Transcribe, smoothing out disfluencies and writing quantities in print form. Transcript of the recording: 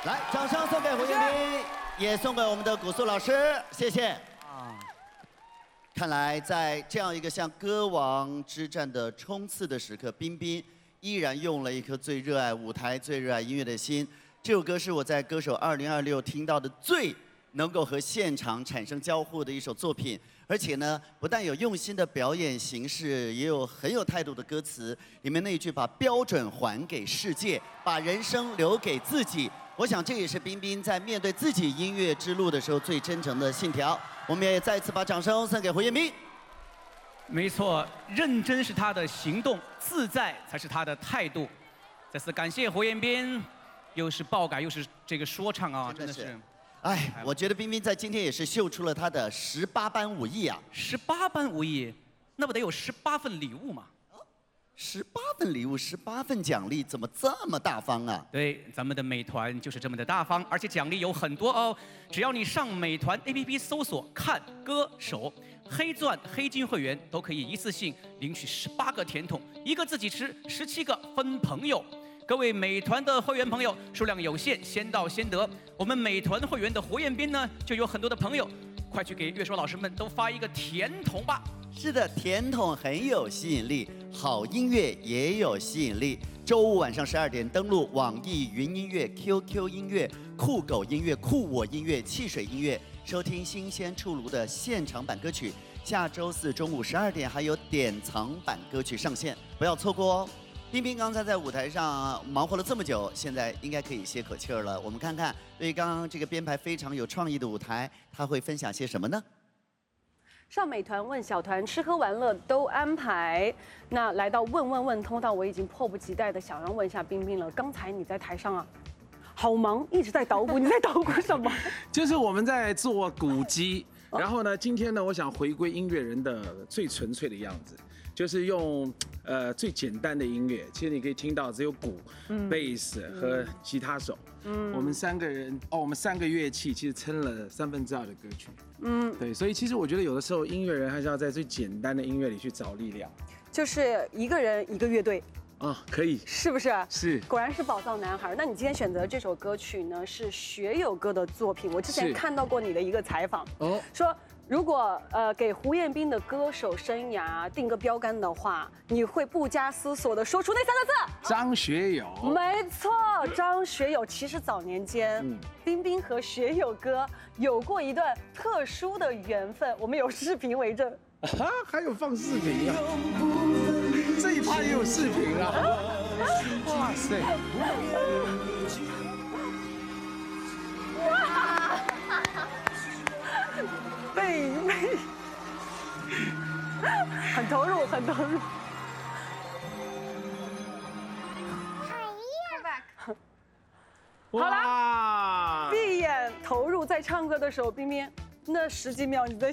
来，掌声送给胡彦斌，也送给我们的古素老师，谢谢。啊，看来在这样一个向歌王之战的冲刺的时刻，彬彬依然用了一颗最热爱舞台、最热爱音乐的心。这首歌是我在歌手2026听到的最能够和现场产生交互的一首作品。 而且呢，不但有用心的表演形式，也有很有态度的歌词。里面那一句“把标准还给世界，把人生留给自己”，我想这也是彬彬在面对自己音乐之路的时候最真诚的信条。我们也再次把掌声送给胡彦斌。 没错，认真是他的行动，自在才是他的态度。再次感谢胡彦斌，又是爆改又是这个说唱啊，真的是。 哎，我觉得彬彬在今天也是秀出了他的18般武艺啊 ！18般武艺，那不得有18份礼物吗 ？18份礼物，18份奖励，怎么这么大方啊？ 对，咱们的美团就是这么的大方，而且奖励有很多哦。只要你上美团 APP 搜索“看歌手”，黑钻、黑金会员都可以一次性领取18个甜筒，1个自己吃，17个分朋友。 各位美团的会员朋友，数量有限，先到先得。我们美团会员的胡彦斌呢，就有很多的朋友，快去给乐手老师们都发一个甜筒吧。 是的，甜筒很有吸引力，好音乐也有吸引力。周五晚上12点登录网易云音乐、QQ 音乐、酷狗音乐、酷我音乐、汽水音乐，收听新鲜出炉的现场版歌曲。下周4中午12点还有典藏版歌曲上线，不要错过哦。 彬彬刚才在舞台上忙活了这么久，现在应该可以歇口气儿了。我们看看，对于刚刚这个编排非常有创意的舞台，他会分享些什么呢？ 上美团问小团，吃喝玩乐都安排。那来到问通道，我已经迫不及待的想要问一下彬彬了。刚才你在台上啊，好忙，一直在捣鼓，你在捣鼓什么？ 就是我们在做鼓机，然后呢，今天呢，我想回归音乐人的最纯粹的样子。 就是用最简单的音乐，其实你可以听到只有鼓、贝斯和吉他手。我们3个人我们3个乐器其实撑了2/3的歌曲。对，所以其实我觉得有的时候音乐人还是要在最简单的音乐里去找力量。 就是一个人一个乐队。 可以， 是不是？ 是， 果然是宝藏男孩。那你今天选择这首歌曲呢，是学友哥的作品。我之前看到过你的一个采访，说如果给胡彦斌的歌手生涯定个标杆的话，你会不加思索的说出那3个字： 张学友。 没错，张学友。其实早年间，彬彬和学友哥有过一段特殊的缘分，我们有视频为证。 啊，还有放视频啊！这一趴也有视频啊！哇塞！ 背，很投入，很投入。好啦，闭眼投入，在唱歌的时候，彬彬，那10几秒你在